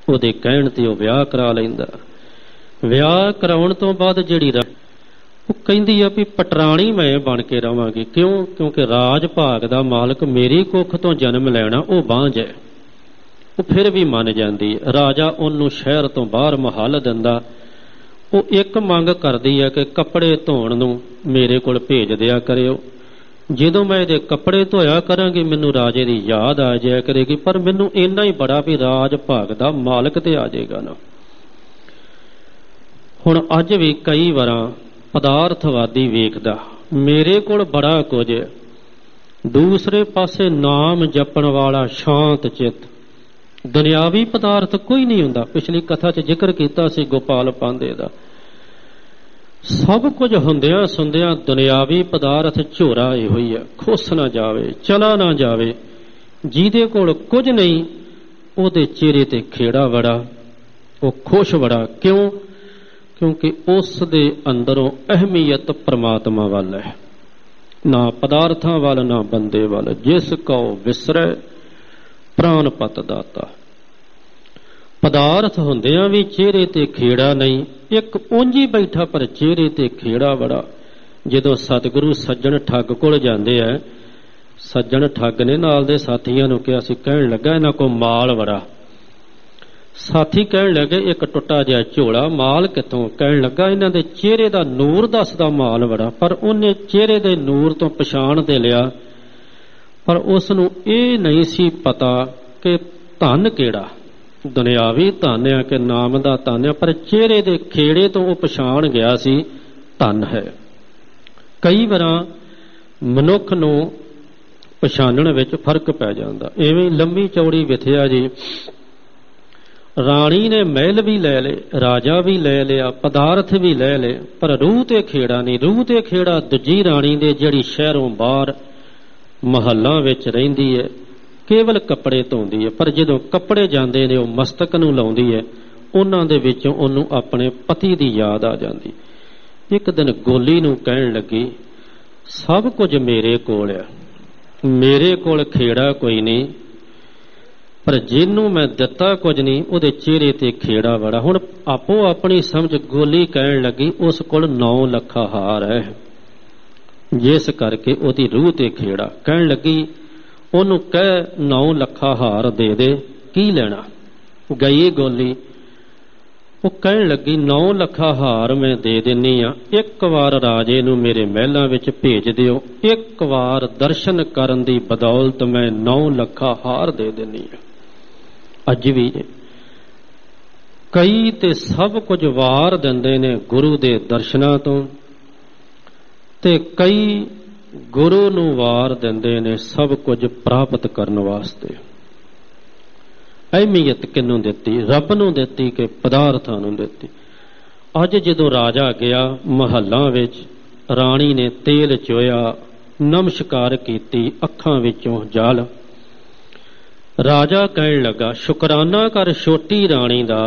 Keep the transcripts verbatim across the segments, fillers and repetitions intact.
ਉਹਦੇ ਕਹਿਣ ਤੇ ਉਹ ਵਿਆਹ ਕਰਾ ਲੈਂਦਾ। ਵਿਆਹ ਕਰਾਉਣ ਤੋਂ ਬਾਅਦ ਜਿਹੜੀ ਉਹ ਕਹਿੰਦੀ ਆ ਵੀ ਪਟਰਾਣੀ ਮੈਂ ਬਣ ਕੇ ਰਵਾਂਗੀ। ਕਿਉਂ? ਕਿਉਂਕਿ ਰਾਜ ਭਾਗ ਦਾ ਮਾਲਕ ਮੇਰੀ ਕੁੱਖ ਤੋਂ ਜਨਮ ਲੈਣਾ ਉਹ ਬਾਂਝ ਹੈ। ਉਹ ਫਿਰ ਵੀ ਮੰਨ ਜਾਂਦੀ ਹੈ। ਰਾਜਾ ਉਹਨੂੰ ਸ਼ਹਿਰ ਤੋਂ ਬਾਹਰ ਮਹੱਲ ਦਿੰਦਾ। ਉਹ ਇੱਕ ਮੰਗ ਕਰਦੀ ਹੈ ਕਿ ਕੱਪੜੇ ਧੋਣ ਨੂੰ ਮੇਰੇ ਕੋਲ ਭੇਜ ਦਿਆ ਕਰਿਓ। ਜਦੋਂ ਮੈਂ ਇਹਦੇ ਕੱਪੜੇ ਧੋਇਆ ਕਰਾਂਗੀ ਮੈਨੂੰ ਰਾਜੇ ਦੀ ਯਾਦ ਆ ਜਾਇਆ ਕਰੇਗੀ, ਪਰ ਮੈਨੂੰ ਇੰਨਾ ਹੀ ਬੜਾ ਵੀ ਰਾਜ ਭਾਗ ਦਾ ਮਾਲਕ ਤੇ ਆ ਜਾਏਗਾ ਨਾ। ਹੁਣ ਅੱਜ ਵੀ ਕਈ ਵਾਰਾਂ ਪਦਾਰਥਵਾਦੀ ਵੇਖਦਾ ਮੇਰੇ ਕੋਲ ਬੜਾ ਕੁਝ ਹੈ, ਦੂਸਰੇ ਪਾਸੇ ਨਾਮ ਜਪਣ ਵਾਲਾ ਸ਼ਾਂਤ ਚਿੱਤ, ਦੁਨਿਆਵੀ ਪਦਾਰਥ ਕੋਈ ਨਹੀਂ ਹੁੰਦਾ। ਪਿਛਲੀ ਕਥਾ 'ਚ ਜ਼ਿਕਰ ਕੀਤਾ ਸੀ ਗੋਪਾਲ ਪਾਂਧੇ ਦਾ। ਸਭ ਕੁਝ ਹੁੰਦਿਆਂ ਸੁਣਦਿਆਂ ਦੁਨਿਆਵੀ ਪਦਾਰਥ ਝੋਰਾ ਇਹੋ ਹੀ ਆ, ਖੁੱਸ ਨਾ ਜਾਵੇ, ਚਲਾ ਨਾ ਜਾਵੇ। ਜਿਹਦੇ ਕੋਲ ਕੁਝ ਨਹੀਂ ਉਹਦੇ ਚਿਹਰੇ ਤੇ ਖੇੜਾ ਬੜਾ, ਉਹ ਖੁਸ਼ ਬੜਾ। ਕਿਉਂ? ਕਿਉਂਕਿ ਉਸ ਦੇ ਅੰਦਰੋਂ ਅਹਿਮੀਅਤ ਪ੍ਰਮਾਤਮਾ ਵੱਲ ਹੈ, ਨਾ ਪਦਾਰਥਾਂ ਵੱਲ ਨਾ ਬੰਦੇ ਵੱਲ। ਜਿਸ ਕਉ ਵਿਸਰੈ ਪ੍ਰਾਨ ਪਤ ਦਾਤਾ। ਪਦਾਰਥ ਹੁੰਦਿਆਂ ਵੀ ਚਿਹਰੇ ਤੇ ਖੇੜਾ ਨਹੀਂ, ਇੱਕ ਉਂਝ ਹੀ ਬੈਠਾ ਪਰ ਚਿਹਰੇ ਤੇ ਖੇੜਾ ਬੜਾ। ਜਦੋਂ ਸਤਿਗੁਰੂ ਸੱਜਣ ਠੱਗ ਕੋਲ ਜਾਂਦੇ ਆ, ਸੱਜਣ ਠੱਗ ਨੇ ਨਾਲ ਦੇ ਸਾਥੀਆਂ ਨੂੰ ਕਿਹਾ ਸੀ, ਕਹਿਣ ਲੱਗਾ ਇਹਨਾਂ ਕੋਲ ਮਾਲ ਬੜਾ। ਸਾਥੀ ਕਹਿਣ ਲੱਗੇ ਇੱਕ ਟੁੱਟਾ ਜਿਹਾ ਝੋਲਾ, ਮਾਲ ਕਿੱਥੋਂ? ਕਹਿਣ ਲੱਗਾ ਇਹਨਾਂ ਦੇ ਚਿਹਰੇ ਦਾ ਨੂਰ ਦੱਸਦਾ ਮਾਲ ਬੜਾ। ਪਰ ਉਹਨੇ ਚਿਹਰੇ ਦੇ ਨੂਰ ਤੋਂ ਪਛਾਣ ਤੇ ਲਿਆ, ਪਰ ਉਸ ਨੂੰ ਇਹ ਨਹੀਂ ਸੀ ਪਤਾ ਕਿ ਧਨ ਕਿਹੜਾ, ਦੁਨਿਆਵੀ ਧਨ ਆ ਕਿ ਨਾਮ ਦਾ ਧਨ ਆ। ਪਰ ਚਿਹਰੇ ਦੇ ਖੇੜੇ ਤੋਂ ਉਹ ਪਛਾਣ ਗਿਆ ਸੀ ਧਨ ਹੈ। ਕਈ ਵਾਰਾਂ ਮਨੁੱਖ ਨੂੰ ਪਛਾਣਨ ਵਿੱਚ ਫਰਕ ਪੈ ਜਾਂਦਾ। ਇਵੇਂ ਲੰਮੀ ਚੌੜੀ ਵਿਥਿਆ ਜੀ, ਰਾਣੀ ਨੇ ਮਹਿਲ ਵੀ ਲੈ ਲਏ, ਰਾਜਾ ਵੀ ਲੈ ਲਿਆ, ਪਦਾਰਥ ਵੀ ਲੈ ਲਏ, ਪਰ ਰੂਹ ਤੇ ਖੇੜਾ ਨਹੀਂ। ਰੂਹ ਤੇ ਖੇੜਾ ਦੂਜੀ ਰਾਣੀ ਦੇ ਜਿਹੜੀ ਸ਼ਹਿਰੋਂ ਬਾਹਰ ਮਹੱਲਾਂ ਵਿੱਚ ਰਹਿੰਦੀ ਹੈ, ਕੇਵਲ ਕੱਪੜੇ ਧੋਂਦੀ ਹੈ। ਪਰ ਜਦੋਂ ਕੱਪੜੇ ਜਾਂਦੇ ਨੇ ਉਹ ਮਸਤਕ ਨੂੰ ਲਾਉਂਦੀ ਹੈ, ਉਹਨਾਂ ਦੇ ਵਿੱਚੋਂ ਉਹਨੂੰ ਆਪਣੇ ਪਤੀ ਦੀ ਯਾਦ ਆ ਜਾਂਦੀ। ਇੱਕ ਦਿਨ ਗੋਲੀ ਨੂੰ ਕਹਿਣ ਲੱਗੀ, ਸਭ ਕੁਝ ਮੇਰੇ ਕੋਲ ਆ, ਮੇਰੇ ਕੋਲ ਖੇੜਾ ਕੋਈ ਨਹੀਂ, ਪਰ ਜਿਹਨੂੰ ਮੈਂ ਦਿੱਤਾ ਕੁਝ ਨਹੀਂ ਉਹਦੇ ਚਿਹਰੇ ਤੇ ਖੇੜਾ ਬੜਾ। ਹੁਣ ਆਪੋ ਆਪਣੀ ਸਮਝ ਗੋਲੀ ਕਹਿਣ ਲੱਗੀ ਉਸ ਕੋਲ ਨੌ ਲੱਖਾ ਹਾਰ ਹੈ, ਜਿਸ ਕਰਕੇ ਉਹਦੀ ਰੂਹ ਤੇ ਖੇੜਾ। ਕਹਿਣ ਲੱਗੀ ਉਹਨੂੰ ਕਹਿ ਨੌ ਲੱਖਾ ਹਾਰ ਦੇ ਦੇ, ਕੀ ਲੈਣਾ? ਗਈ ਗੋਲੀ। ਉਹ ਕਹਿਣ ਲੱਗੀ ਨੌ ਲੱਖਾ ਹਾਰ ਮੈਂ ਦੇ ਦਿੰਨੀ ਆ, ਇੱਕ ਵਾਰ ਰਾਜੇ ਨੂੰ ਮੇਰੇ ਮਹਿਲਾਂ ਵਿੱਚ ਭੇਜ ਦਿਓ, ਇੱਕ ਵਾਰ ਦਰਸ਼ਨ ਕਰਨ ਦੀ ਬਦੌਲਤ ਮੈਂ ਨੌ ਲੱਖਾ ਹਾਰ ਦੇ ਦਿੰਨੀ ਆ। ਅੱਜ ਵੀ ਕਈ ਤੇ ਸਭ ਕੁਝ ਵਾਰ ਦਿੰਦੇ ਨੇ ਗੁਰੂ ਦੇ ਦਰਸ਼ਨਾਂ ਤੋਂ, ਤੇ ਕਈ ਗੁਰੂ ਨੂੰ ਵਾਰ ਦਿੰਦੇ ਨੇ ਸਭ ਕੁਝ ਪ੍ਰਾਪਤ ਕਰਨ ਵਾਸਤੇ। ਅਹਿਮੀਅਤ ਕਿਹਨੂੰ ਦਿੱਤੀ? ਰੱਬ ਨੂੰ ਦਿੱਤੀ ਕਿ ਪਦਾਰਥਾਂ ਨੂੰ ਦਿੱਤੀ? ਅੱਜ ਜਦੋਂ ਰਾਜਾ ਗਿਆ ਮਹੱਲਾਂ ਵਿੱਚ, ਰਾਣੀ ਨੇ ਤੇਲ ਚੋਇਆ, ਨਮਸਕਾਰ ਕੀਤੀ, ਅੱਖਾਂ ਵਿੱਚੋਂ ਜਲ। ਰਾਜਾ ਕਹਿਣ ਲੱਗਾ ਸ਼ੁਕਰਾਨਾ ਕਰ ਛੋਟੀ ਰਾਣੀ ਦਾ,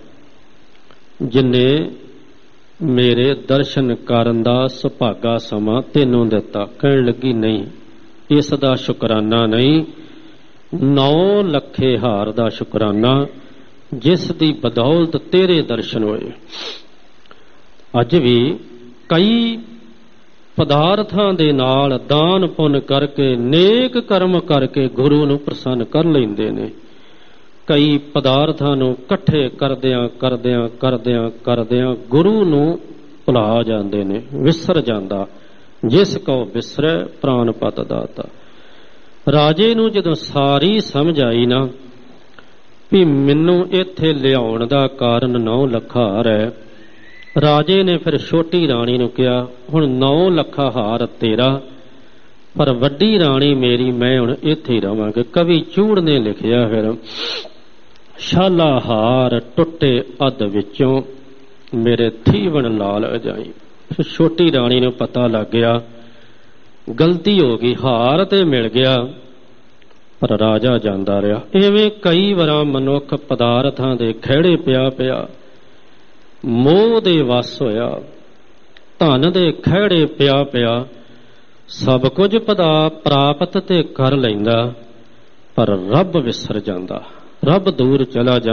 ਜਿਨੇ ਮੇਰੇ ਦਰਸ਼ਨ ਕਰਨ ਦਾ ਸੁਭਾਗਾ ਸਮਾਂ ਤੈਨੂੰ ਦਿੱਤਾ। ਕਹਿਣ ਲੱਗੀ ਨਹੀਂ, ਇਸ ਦਾ ਸ਼ੁਕਰਾਨਾ ਨਹੀਂ, ਨੌ ਲੱਖੇ ਹਾਰ ਦਾ ਸ਼ੁਕਰਾਨਾ, ਜਿਸ ਦੀ ਬਦੌਲਤ ਤੇਰੇ ਦਰਸ਼ਨ ਹੋਏ। ਅੱਜ ਵੀ ਕਈ ਪਦਾਰਥਾਂ ਦੇ ਨਾਲ ਦਾਨ ਪੁੰਨ ਕਰਕੇ, ਨੇਕ ਕਰਮ ਕਰਕੇ ਗੁਰੂ ਨੂੰ ਪ੍ਰਸੰਨ ਕਰ ਲੈਂਦੇ ਨੇ। ਕਈ ਪਦਾਰਥਾਂ ਨੂੰ ਇਕੱਠੇ ਕਰਦਿਆਂ ਕਰਦਿਆਂ ਕਰਦਿਆਂ ਕਰਦਿਆਂ ਗੁਰੂ ਨੂੰ ਭੁਲਾ ਜਾਂਦੇ ਨੇ, ਵਿਸਰ ਜਾਂਦਾ। ਜਿਸ ਕਉ ਵਿਸਰੈ ਪ੍ਰਾਨ ਪਤ ਦਾਤਾ। ਰਾਜੇ ਨੂੰ ਜਦੋਂ ਸਾਰੀ ਸਮਝ ਆਈ ਨਾ ਵੀ ਮੈਨੂੰ ਇੱਥੇ ਲਿਆਉਣ ਦਾ ਕਾਰਨ ਨੌ ਲੱਖਾ ਹਾਰ ਹੈ, ਰਾਜੇ ਨੇ ਫਿਰ ਛੋਟੀ ਰਾਣੀ ਨੂੰ ਕਿਹਾ ਹੁਣ ਨੌ ਲੱਖਾ ਹਾਰ ਤੇਰਾ, ਪਰ ਵੱਡੀ ਰਾਣੀ ਮੇਰੀ, ਮੈਂ ਹੁਣ ਇੱਥੇ ਹੀ ਰਵਾਂਗੇ। ਕਵੀ ਚੂੜ ਨੇ ਲਿਖਿਆ ਫਿਰ ਸ਼ਾਲਾ ਹਾਰ ਟੁੱਟੇ ਅੱਧ ਵਿੱਚੋਂ, ਮੇਰੇ ਥੀਵਣ ਲਾਲ ਅਜਾਈ। ਛੋਟੀ ਰਾਣੀ ਨੂੰ ਪਤਾ ਲੱਗ ਗਿਆ ਗਲਤੀ ਹੋ ਗਈ, ਹਾਰ ਤੇ ਮਿਲ ਗਿਆ ਪਰ ਰਾਜਾ ਜਾਂਦਾ ਰਿਹਾ। ਇਵੇਂ ਕਈ ਵਾਰਾਂ ਮਨੁੱਖ ਪਦਾਰਥਾਂ ਦੇ ਖਹਿੜੇ ਪਿਆ ਪਿਆ ਮੋਹ ਦੇ ਵਸ ਹੋਇਆ, ਧਨ ਦੇ ਖਹਿੜੇ ਪਿਆ ਪਿਆ ਸਭ ਕੁਝ ਪਦਾ ਪ੍ਰਾਪਤ ਤੇ ਕਰ ਲੈਂਦਾ, ਪਰ ਰੱਬ ਵਿਸਰ ਜਾਂਦਾ, ਰੱਬ ਦੂਰ ਚਲਾ ਜਾਂਦਾ।